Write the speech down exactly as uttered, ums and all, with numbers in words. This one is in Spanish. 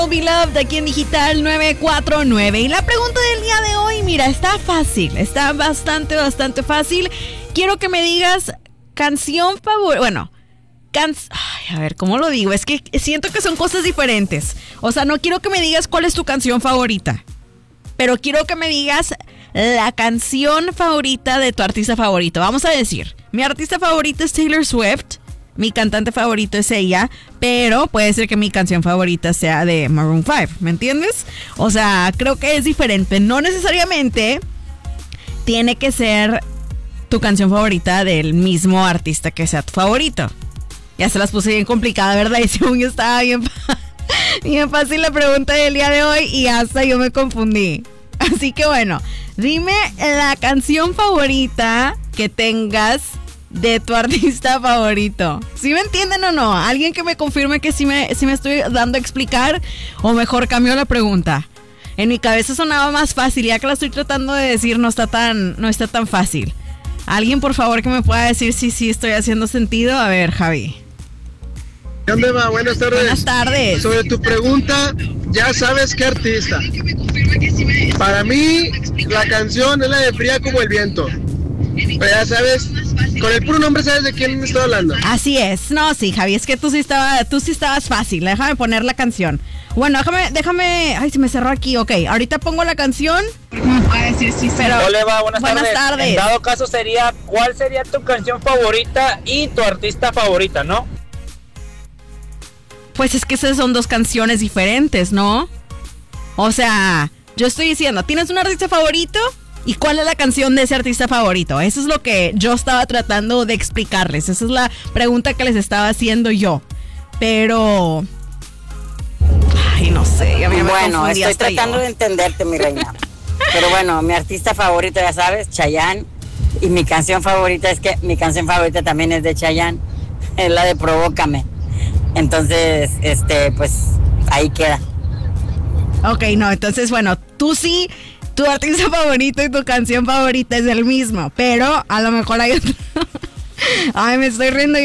Beloved aquí en Digital nueve cuatro nueve. Y la pregunta del día de hoy, mira, está fácil, está bastante, bastante fácil. Quiero que me digas canción favorita, bueno, can... Ay, a ver, ¿cómo lo digo? Es que siento que son cosas diferentes. O sea, no quiero que me digas cuál es tu canción favorita, pero quiero que me digas la canción favorita de tu artista favorito. Vamos a decir, mi artista favorito es Taylor Swift. Mi cantante favorito es ella, pero puede ser que mi canción favorita sea de Maroon five, ¿me entiendes? O sea, creo que es diferente. No necesariamente tiene que ser tu canción favorita del mismo artista que sea tu favorito. Ya se las puse bien complicada, ¿verdad? Y según yo estaba bien, bien fácil la pregunta del día de hoy y hasta yo me confundí. Así que bueno, dime la canción favorita que tengas de tu artista favorito. ¿Sí me entienden o no? Alguien que me confirme que sí me, sí me estoy dando a explicar, o mejor cambio la pregunta. En mi cabeza sonaba más fácil, ya que la estoy tratando de decir no está tan, no está tan fácil. Alguien por favor que me pueda decir si sí estoy haciendo sentido. A ver, Javi. ¿Qué onda, Eva? Buenas tardes. Buenas tardes. Sobre tu pregunta, ya sabes qué artista. Para mí, la canción es la de Fría como el viento. Pero ya sabes, con el puro nombre sabes de quién estoy hablando. Así es. No, sí, Javi, es que tú sí, estaba, tú sí estabas fácil. Déjame poner la canción. Bueno, déjame, déjame... Ay, se me cerró aquí. Ok, ahorita pongo la canción. Pero, Hola, Eva, buenas, buenas tardes. tardes. En dado caso sería, ¿cuál sería tu canción favorita y tu artista favorita, no? Pues es que esas son dos canciones diferentes, ¿no? O sea, yo estoy diciendo, ¿tienes un artista favorito? ¿Y cuál es la canción de ese artista favorito? Eso es lo que yo estaba tratando de explicarles. Esa es la pregunta que les estaba haciendo yo. Pero... Ay, no sé. Ya me Bueno, confundí estoy hasta tratando yo. de entenderte, mi reina. Pero bueno, mi artista favorito, ya sabes, Chayanne. Y mi canción favorita es que mi canción favorita también es de Chayanne. Es la de Provócame. Entonces, este, pues, ahí queda. Ok, no, entonces, bueno, tú sí... Tu artista favorito y tu canción favorita es el mismo, pero a lo mejor hay otro. Ay, me estoy riendo.